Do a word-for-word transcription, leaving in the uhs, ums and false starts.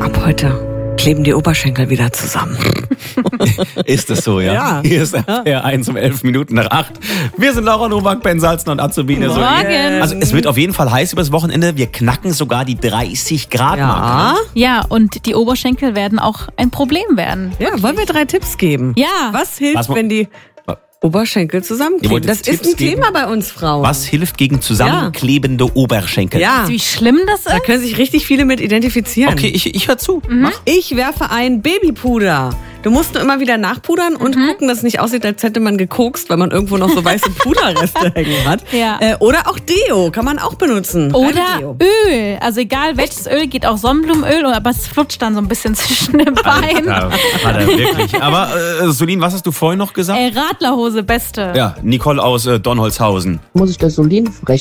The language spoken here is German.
Ab heute kleben die Oberschenkel wieder zusammen. Ist das so, ja? Ja. Hier ist R eins um elf Minuten nach acht. Wir sind Laura Nowak, Ben Salzner und Azubine. Morgen. Also es wird auf jeden Fall heiß übers Wochenende. Wir knacken sogar die dreißig Grad Marke. Ja, und die Oberschenkel werden auch ein Problem werden. Ja, wollen wir drei Tipps geben? Ja. Was hilft, Was mo- wenn die Oberschenkel Ihr zusammenkleben? wollt Das jetzt ist Tipps ein Thema bei uns Frauen. Was hilft gegen zusammenklebende Oberschenkel? Ja, Wie schlimm das da ist? können sich richtig viele mit identifizieren. Okay, ich, ich höre zu. Mhm. Mach. Ich werfe ein Babypuder. Du musst nur immer wieder nachpudern und Mhm. gucken, dass es nicht aussieht, als hätte man gekokst, weil man irgendwo noch so weiße Puderreste hängen hat. Ja. Äh, oder auch Deo kann man auch benutzen. Oder Deo. Öl. Also egal welches Öl, geht auch Sonnenblumenöl, aber es flutscht dann so ein bisschen zwischen den Beinen. Ja, hat er wirklich. Aber äh, Solin, was hast du vorhin noch gesagt? Ey, Radlerhose, beste. Ja, Nicole aus äh, Donholzhausen. Muss ich das Solin